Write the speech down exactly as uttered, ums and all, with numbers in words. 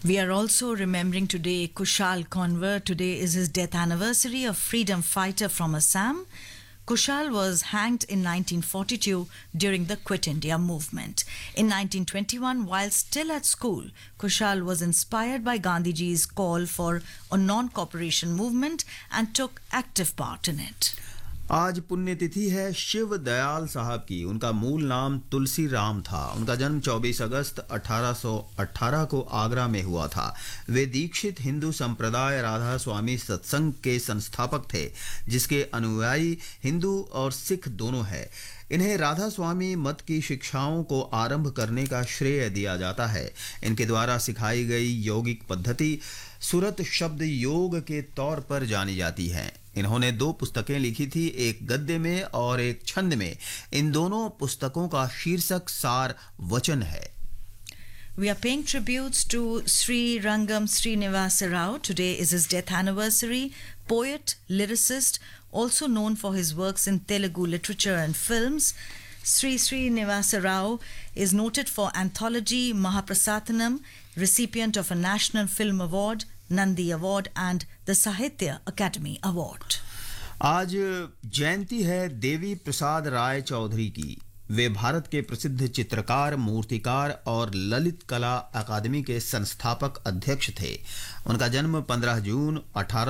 We are also remembering today Kushal Conver. Today is his death anniversary, a freedom fighter from Assam. Kushal was hanged in nineteen forty-two during the Quit India movement. In nineteen twenty-one, while still at school, Kushal was inspired by Gandhiji's call for a non-cooperation movement and took active part in it. आज पुण्यतिथि है शिव दयाल साहब की। उनका मूल नाम तुलसी राम था। उनका जन्म चौबीस अगस्त अठारह सौ अठारह को आगरा में हुआ था। वे दीक्षित हिंदू संप्रदाय राधा स्वामी सत्संग के संस्थापक थे, जिसके अनुयायी हिंदू और सिख दोनों हैं। इन्हें राधा स्वामी मत की शिक्षाओं को आरंभ करने का श्रेय दिया जाता है। इनके द्वारा सिखाई गई यौगिक पद्धति सुरत शब्द योग के तौर पर जानी जाती है। इन्होंने दो पुस्तकें लिखी थी, एक गद्य में और एक छंद में। इन दोनों पुस्तकों का शीर्षक सार वचन है। We are paying tributes to Sri Rangam Srinivasa Rao. Today is his death anniversary. Poet, lyricist, also known for his works in Telugu literature and films. Sri Srinivasa Rao is noted for anthology Mahaprasatanam, recipient of a National Film Award, Nandi Award and the Sahitya Academy Award. आज जयंती है देवी प्रसाद राय चौधरी की। वे भारत के प्रसिद्ध चित्रकार, मूर्तिकार और ललित कला अकादमी के संस्थापक अध्यक्ष थे। उनका जन्म पंद्रह जून अठारह